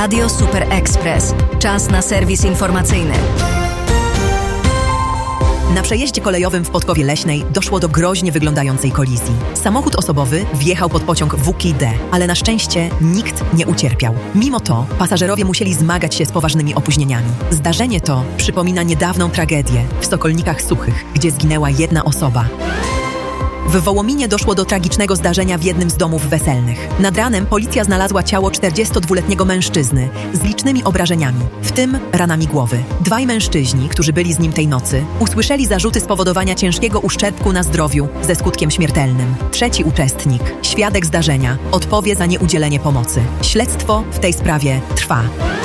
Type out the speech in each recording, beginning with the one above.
Radio Super Express. Czas na serwis informacyjny. Na przejeździe kolejowym w Podkowie Leśnej doszło do groźnie wyglądającej kolizji. Samochód osobowy wjechał pod pociąg WKD, ale na szczęście nikt nie ucierpiał. Mimo to pasażerowie musieli zmagać się z poważnymi opóźnieniami. Zdarzenie to przypomina niedawną tragedię w Sokolnikach Suchych, gdzie zginęła jedna osoba. W Wołominie doszło do tragicznego zdarzenia w jednym z domów weselnych. Nad ranem policja znalazła ciało 42-letniego mężczyzny z licznymi obrażeniami, w tym ranami głowy. Dwaj mężczyźni, którzy byli z nim tej nocy, usłyszeli zarzuty spowodowania ciężkiego uszczerbku na zdrowiu ze skutkiem śmiertelnym. Trzeci uczestnik, świadek zdarzenia, odpowie za nieudzielenie pomocy. Śledztwo w tej sprawie trwa.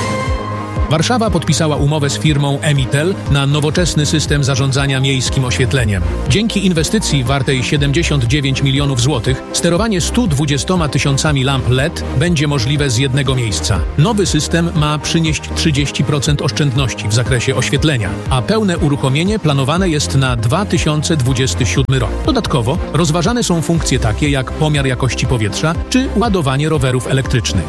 Warszawa podpisała umowę z firmą Emitel na nowoczesny system zarządzania miejskim oświetleniem. Dzięki inwestycji wartej 79 milionów złotych sterowanie 120 000 lamp LED będzie możliwe z jednego miejsca. Nowy system ma przynieść 30% oszczędności w zakresie oświetlenia, a pełne uruchomienie planowane jest na 2027 rok. Dodatkowo rozważane są funkcje takie jak pomiar jakości powietrza czy ładowanie rowerów elektrycznych.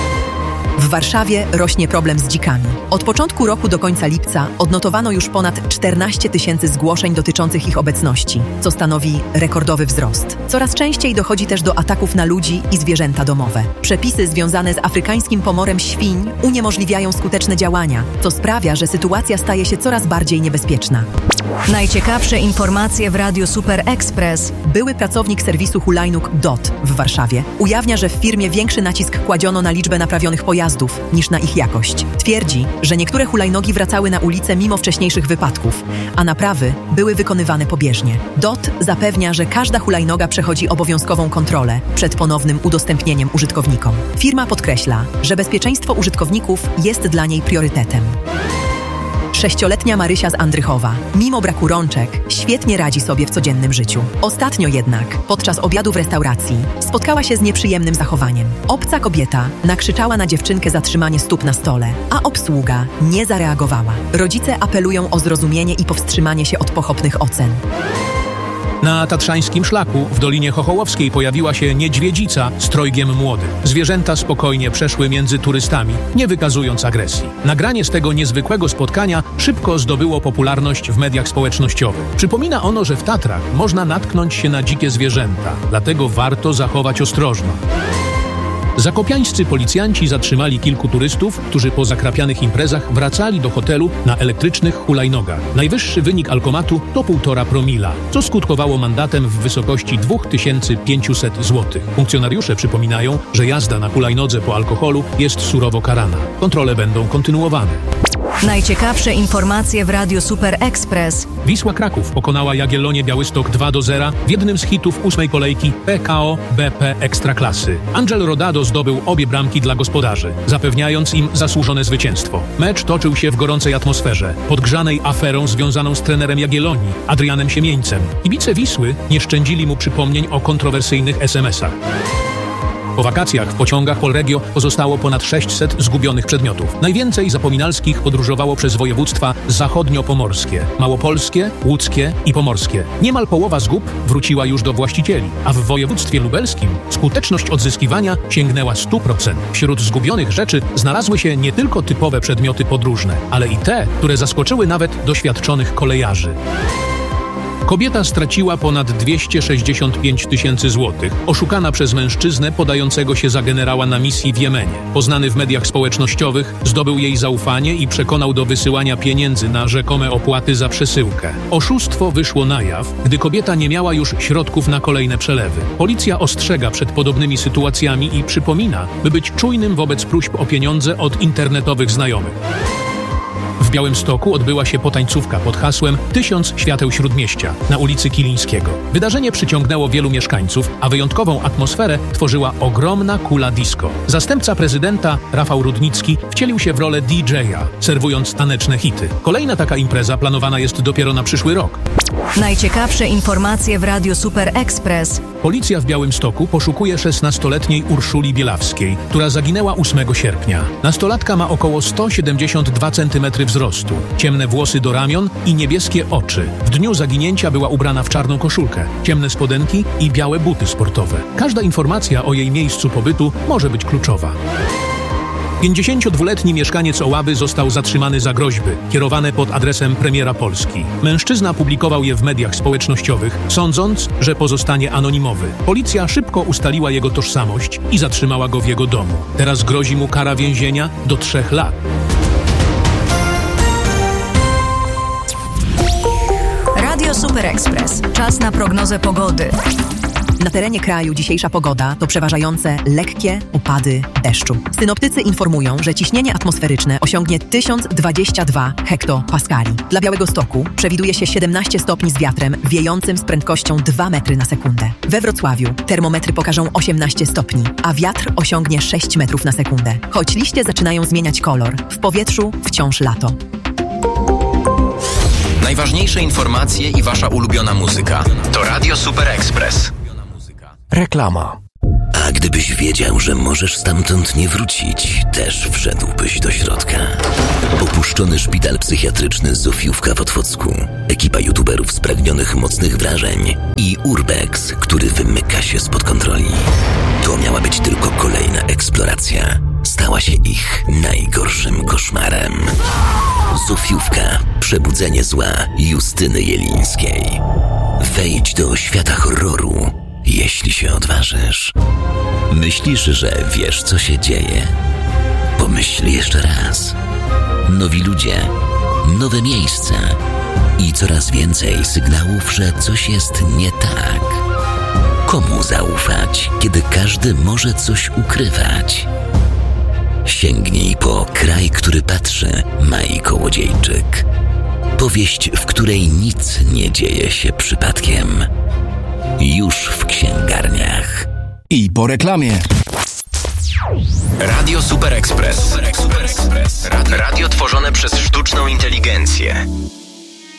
W Warszawie rośnie problem z dzikami. Od początku roku do końca lipca odnotowano już ponad 14 000 zgłoszeń dotyczących ich obecności, co stanowi rekordowy wzrost. Coraz częściej dochodzi też do ataków na ludzi i zwierzęta domowe. Przepisy związane z afrykańskim pomorem świń uniemożliwiają skuteczne działania, co sprawia, że sytuacja staje się coraz bardziej niebezpieczna. Najciekawsze informacje w Radiu Super Express. Były pracownik serwisu hulajnóg DOT w Warszawie ujawnia, że w firmie większy nacisk kładziono na liczbę naprawionych pojazdów niż na ich jakość. Twierdzi, że niektóre hulajnogi wracały na ulicę mimo wcześniejszych wypadków, a naprawy były wykonywane pobieżnie. DOT zapewnia, że każda hulajnoga przechodzi obowiązkową kontrolę przed ponownym udostępnieniem użytkownikom. Firma podkreśla, że bezpieczeństwo użytkowników jest dla niej priorytetem. 6-letnia Marysia z Andrychowa, mimo braku rączek, świetnie radzi sobie w codziennym życiu. Ostatnio jednak, podczas obiadu w restauracji, spotkała się z nieprzyjemnym zachowaniem. Obca kobieta nakrzyczała na dziewczynkę za trzymanie stóp na stole, a obsługa nie zareagowała. Rodzice apelują o zrozumienie i powstrzymanie się od pochopnych ocen. Na tatrzańskim szlaku w Dolinie Chochołowskiej pojawiła się niedźwiedzica z trojgiem młodych. Zwierzęta spokojnie przeszły między turystami, nie wykazując agresji. Nagranie z tego niezwykłego spotkania szybko zdobyło popularność w mediach społecznościowych. Przypomina ono, że w Tatrach można natknąć się na dzikie zwierzęta, dlatego warto zachować ostrożność. Zakopiańscy policjanci zatrzymali kilku turystów, którzy po zakrapianych imprezach wracali do hotelu na elektrycznych hulajnogach. Najwyższy wynik alkomatu to 1,5 promila, co skutkowało mandatem w wysokości 2500 zł. Funkcjonariusze przypominają, że jazda na hulajnodze po alkoholu jest surowo karana. Kontrole będą kontynuowane. Najciekawsze informacje w Radiu Super Express. Wisła Kraków pokonała Jagiellonię Białystok 2-0 w jednym z hitów 8. kolejki PKO BP Ekstraklasy. Angel Rodado zdobył obie bramki dla gospodarzy, zapewniając im zasłużone zwycięstwo. Mecz toczył się w gorącej atmosferze, podgrzanej aferą związaną z trenerem Jagiellonii, Adrianem Siemieńcem. Kibice Wisły nie szczędzili mu przypomnień o kontrowersyjnych SMS-ach. Po wakacjach w pociągach Polregio pozostało ponad 600 zgubionych przedmiotów. Najwięcej zapominalskich podróżowało przez województwa zachodnio-pomorskie, małopolskie, łódzkie i pomorskie. Niemal połowa zgub wróciła już do właścicieli, a w województwie lubelskim skuteczność odzyskiwania sięgnęła 100%. Wśród zgubionych rzeczy znalazły się nie tylko typowe przedmioty podróżne, ale i te, które zaskoczyły nawet doświadczonych kolejarzy. Kobieta straciła ponad 265 000 złotych, oszukana przez mężczyznę podającego się za generała na misji w Jemenie. Poznany w mediach społecznościowych zdobył jej zaufanie i przekonał do wysyłania pieniędzy na rzekome opłaty za przesyłkę. Oszustwo wyszło na jaw, gdy kobieta nie miała już środków na kolejne przelewy. Policja ostrzega przed podobnymi sytuacjami i przypomina, by być czujnym wobec próśb o pieniądze od internetowych znajomych. W Białymstoku odbyła się potańcówka pod hasłem 1000 świateł Śródmieścia na ulicy Kilińskiego. Wydarzenie przyciągnęło wielu mieszkańców, a wyjątkową atmosferę tworzyła ogromna kula disco. Zastępca prezydenta, Rafał Rudnicki, wcielił się w rolę DJ-a, serwując taneczne hity. Kolejna taka impreza planowana jest dopiero na przyszły rok. Najciekawsze informacje w Radiu Super Express. Policja w Białymstoku poszukuje 16-letniej Urszuli Bielawskiej, która zaginęła 8 sierpnia. Nastolatka ma około 172 cm wzrostu, ciemne włosy do ramion i niebieskie oczy. W dniu zaginięcia była ubrana w czarną koszulkę, ciemne spodenki i białe buty sportowe. Każda informacja o jej miejscu pobytu może być kluczowa. 52-letni mieszkaniec Oławy został zatrzymany za groźby, kierowane pod adresem premiera Polski. Mężczyzna publikował je w mediach społecznościowych, sądząc, że pozostanie anonimowy. Policja szybko ustaliła jego tożsamość i zatrzymała go w jego domu. Teraz grozi mu kara więzienia do 3 lat. Radio Super Express. Czas na prognozę pogody. Na terenie kraju dzisiejsza pogoda to przeważające lekkie opady deszczu. Synoptycy informują, że ciśnienie atmosferyczne osiągnie 1022 hektopaskali. Dla Białegostoku przewiduje się 17 stopni z wiatrem wiejącym z prędkością 2 metry na sekundę. We Wrocławiu termometry pokażą 18 stopni, a wiatr osiągnie 6 metrów na sekundę. Choć liście zaczynają zmieniać kolor, w powietrzu wciąż lato. Najważniejsze informacje i wasza ulubiona muzyka to Radio Super Express. Reklama. A gdybyś wiedział, że możesz stamtąd nie wrócić, też wszedłbyś do środka. Opuszczony szpital psychiatryczny Zofiówka w Otwocku, ekipa youtuberów spragnionych mocnych wrażeń i Urbex, który wymyka się spod kontroli. To miała być tylko kolejna eksploracja. Stała się ich najgorszym koszmarem. Zofiówka. Przebudzenie zła Justyny Jelińskiej. Wejdź do świata horroru, jeśli się odważysz. Myślisz, że wiesz, co się dzieje? Pomyśl jeszcze raz. Nowi ludzie, nowe miejsca i coraz więcej sygnałów, że coś jest nie tak. Komu zaufać, kiedy każdy może coś ukrywać? Sięgnij po Kraj, który patrzy, Mai Kołodziejczyk. Powieść, w której nic nie dzieje się przypadkiem. Już w księgarniach. I po reklamie. Radio Super Express. Radio tworzone przez sztuczną inteligencję.